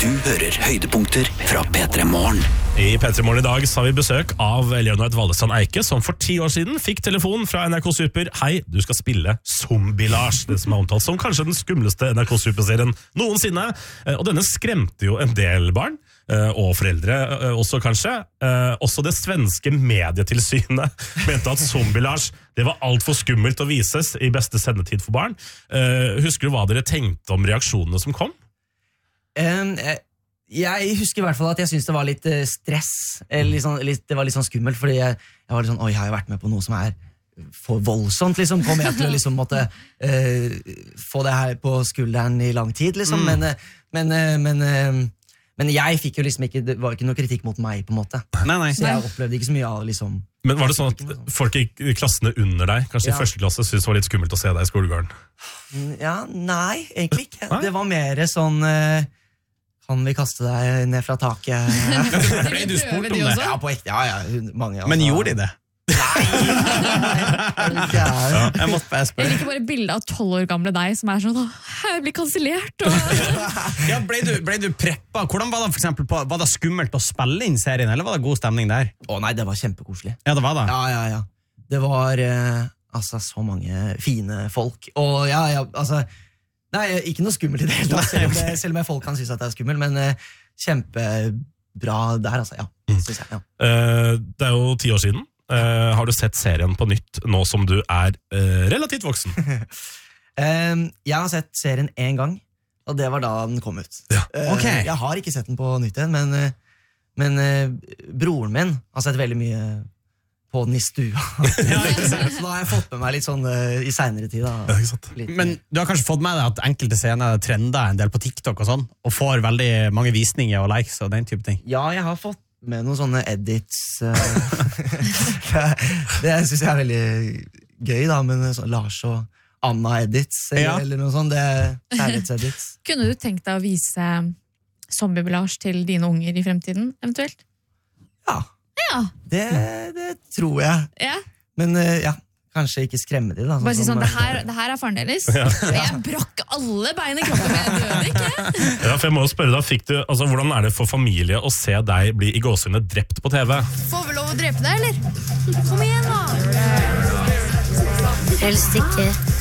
Du hører høydepunkter fra P3 Morgen. I P3 Morgen i dag så har vi besøk av Leonard Vallestrand Eike, som for 10 år siden fikk telefon fra NRK Super. Hei, du skal spille Zombie-Lars, det som er omtalt som kanskje den skumleste NRK Super-serien noensinne. Og denne skremte jo en del barn, og foreldre også kanskje. Også det svenske medietilsynet mente at Zombie-Lars, det var alt for skummelt å vises i beste sendetid for barn. Husker du hva dere tenkte om reaksjonene som kom? Jeg husker i hvert fall at jeg syntes det var litt stress. Det var litt sånn skummelt, fordi jeg var litt sånn, oi, har jeg vært med på noe som er for voldsomt, liksom? Kommer jeg til å liksom måtte få det her på skulderen i lang tid, liksom? Men jeg fikk jo liksom ikke, det var ikke noe kritikk mot meg, på en måte. Nei. Så jeg opplevde ikke så mye av liksom. Men var det sånn at folk i klassene under deg, kanskje i første klasse, syntes det var litt skummelt å se deg i skolegården? Ja, nei, egentlig ikke. Nei? Det var mer sånn, kan vi kaste deg ned fra taket? Ble du spurt om det? Ja, på ekte, ja, mange. Altså. Men gjorde de det? Nei. Jeg måtte bare spørre. Jeg liker bare bildet av 12 år gamle deg som er sånn, jeg blir kansellert. Ja, ble du preppa? Hvordan var det for eksempel var det skummelt å spille inn serien, eller var det god stemning der? Nei, det var kjempekoselig. Ja, det var det. Ja. Det var altså så mange fine folk. Og altså, nei, ikke noe skummelt i det hele tatt, selv om folk kan synes at det er skummelt, men kjempebra der, altså, ja, synes jeg, ja. Det er jo 10 år siden. Har du sett serien på nytt nå som du er relativt voksen? Jeg har sett serien en gang, og det var da den kom ut. Ja. Okay. Jeg har ikke sett den på nytt igjen, men broren min har sett veldig mye på den i stua. Så da har jeg fått med meg litt sånn i senere tid. Da. Ja, ikke sant? Men du har kanskje fått med deg at enkelte scener trender en del på TikTok og sånn, og får veldig mange visninger og likes og den type ting. Ja, jeg har fått med noen sånne edits. Det synes jeg er veldig gøy, da, med sånn Lars og Anna edits, eller noe sånt. Det er kjærlighetsedits. Kunne du tenkt deg å vise Zombie-Lars til dine unger i fremtiden, eventuelt? Ja. Det tror jeg. Ja. Men kanskje ikke skremme de da. Bare si sånn, det her er faren deres. Jeg brakk alle bein i kroppen, men jeg døde ikke. Ja, for jeg må jo spørre deg, hvordan er det for familie å se deg bli i gåsehudene drept på TV? Får vi lov å drepe deg, eller? Kom igjen da! Helst ikke.